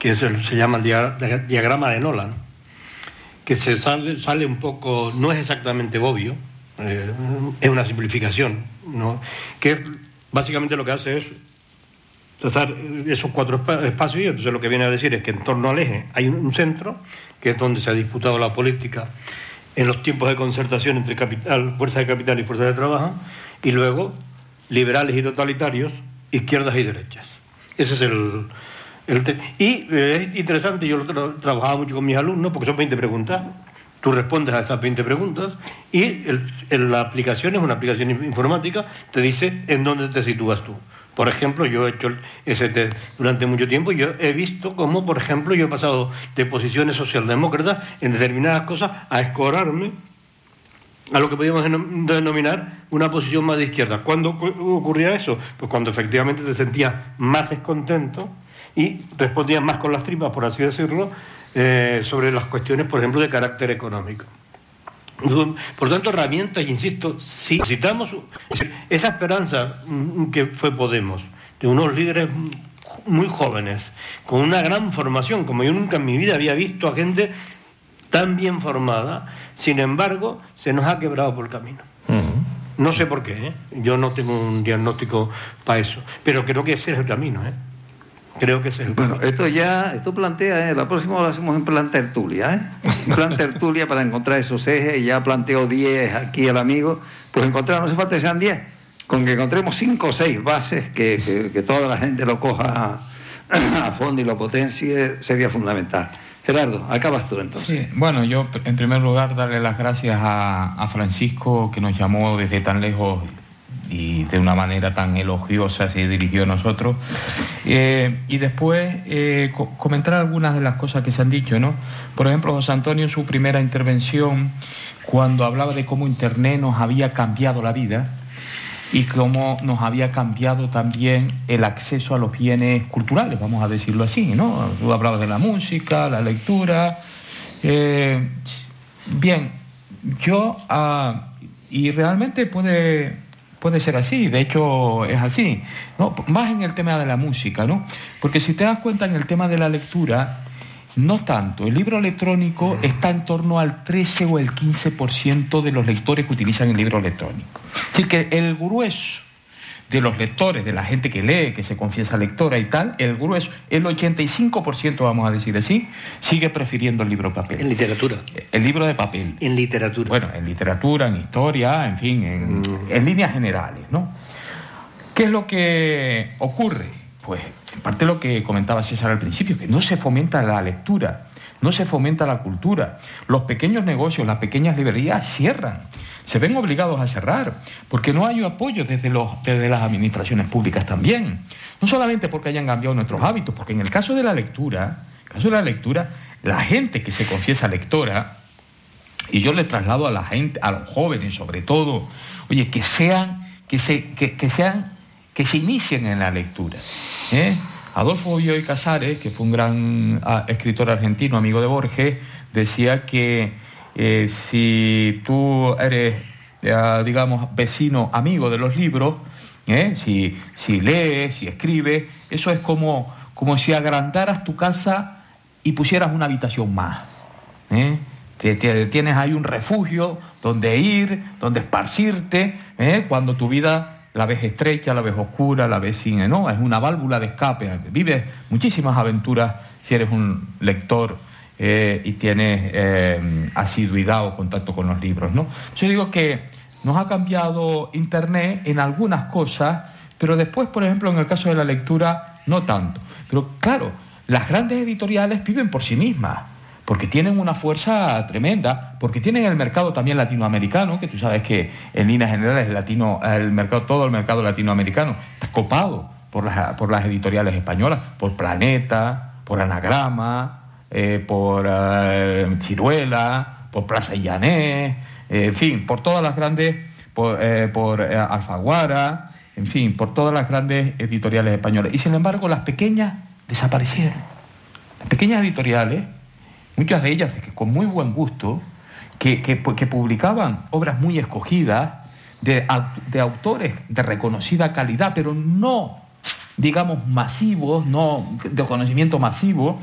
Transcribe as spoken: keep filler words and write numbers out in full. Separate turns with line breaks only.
que es el, se llama el dia- diagrama de Nolan, que se sale, sale un poco, no es exactamente obvio, eh, es una simplificación, ¿no? Que básicamente lo que hace es trazar esos cuatro espacios, y entonces lo que viene a decir es que en torno al eje hay un centro, que es donde se ha disputado la política en los tiempos de concertación entre capital, fuerza de capital y fuerza de trabajo, y luego liberales y totalitarios, izquierdas y derechas. Ese es el... el te- y eh, es interesante, yo lo tra- trabajaba mucho con mis alumnos, porque son veinte preguntas, tú respondes a esas veinte preguntas, y el, el, la aplicación es una aplicación informática, te dice en dónde te sitúas tú. Por ejemplo, yo he hecho ese test durante mucho tiempo y yo he visto cómo, por ejemplo, yo he pasado de posiciones socialdemócratas en determinadas cosas a escorarme a lo que podríamos denominar una posición más de izquierda. ¿Cuándo ocurría eso? Pues cuando efectivamente te sentías más descontento y respondías más con las tripas, por así decirlo, eh, sobre las cuestiones, por ejemplo, de carácter económico. Por tanto, herramientas, insisto, sí necesitamos esa esperanza que fue Podemos, de unos líderes muy jóvenes, con una gran formación, como yo nunca en mi vida había visto a gente tan bien formada. Sin embargo, se nos ha quebrado por el camino. Uh-huh. No sé por qué, ¿eh? Yo no tengo un diagnóstico para eso, pero creo que ese es el camino, ¿eh? Creo que ese es el camino.
Bueno, esto ya, esto plantea, ¿eh? La próxima lo hacemos en plan tertulia, ¿eh? En plan tertulia para encontrar esos ejes. Ya planteo diez aquí el amigo. Pues encontrar, no hace falta que sean diez, con que encontremos cinco o seis bases que, que, que toda la gente lo coja a fondo y lo potencie, sería fundamental. Gerardo, acabas tú entonces.
Sí, bueno, yo en primer lugar darle las gracias a, a Francisco, que nos llamó desde tan lejos y de una manera tan elogiosa se dirigió a nosotros, eh, y después eh, co- comentar algunas de las cosas que se han dicho, ¿no? Por ejemplo, José Antonio en su primera intervención, cuando hablaba de cómo Internet nos había cambiado la vida y cómo nos había cambiado también el acceso a los bienes culturales, vamos a decirlo así, ¿no? Tú hablabas de la música, la lectura. Eh, bien, yo... Uh, y realmente puede, puede ser así, de hecho es así, ¿no? Más en el tema de la música, ¿no? Porque si te das cuenta, en el tema de la lectura, no tanto. El libro electrónico está en torno al trece o el quince por ciento de los lectores que utilizan el libro electrónico. Así que el grueso de los lectores, de la gente que lee, que se confiesa lectora y tal, el grueso, el ochenta y cinco por ciento, vamos a decir así, sigue prefiriendo el libro papel.
En literatura.
El libro de papel.
En literatura.
Bueno, en literatura, en historia, en fin, en, mm. en líneas generales, ¿no? ¿Qué es lo que ocurre? Pues, en parte lo que comentaba César al principio, que no se fomenta la lectura, no se fomenta la cultura. Los pequeños negocios, las pequeñas librerías cierran, se ven obligados a cerrar, porque no hay apoyo desde, los, desde las administraciones públicas también. No solamente porque hayan cambiado nuestros hábitos, porque en el caso de la lectura, en el caso de la lectura, la gente que se confiesa lectora, y yo le traslado a la gente, a los jóvenes sobre todo, oye, que sean, que se, que, que sean, que se inicien en la lectura, ¿eh? Adolfo Bioy Casares, que fue un gran uh, escritor argentino, amigo de Borges, decía que Eh, si tú eres, eh, digamos, vecino, amigo de los libros, eh, si, si lees, si escribes, eso es como, como si agrandaras tu casa y pusieras una habitación más. Eh. Te, te, tienes ahí un refugio donde ir, donde esparcirte, eh, cuando tu vida la ves estrecha, la ves oscura, la ves sin, ¿no? Es una válvula de escape. Vives muchísimas aventuras si eres un lector Eh, y tienes eh, asiduidad o contacto con los libros, ¿no? Yo digo que nos ha cambiado Internet en algunas cosas, pero después, por ejemplo, en el caso de la lectura, no tanto. Pero claro, las grandes editoriales viven por sí mismas, porque tienen una fuerza tremenda, porque tienen el mercado también latinoamericano, que tú sabes que en líneas generales el, latino, el mercado, todo el mercado latinoamericano está copado por las, por las editoriales españolas, por Planeta, por Anagrama, Eh, por uh, Ciruela, por Plaza Llanés, eh, en fin, por todas las grandes, por, eh, por eh, Alfaguara, en fin, por todas las grandes editoriales españolas. Y sin embargo, las pequeñas desaparecieron. Las pequeñas editoriales, muchas de ellas con muy buen gusto, que, que, que publicaban obras muy escogidas de, de autores de reconocida calidad, pero no, digamos, masivos, no de conocimiento masivo,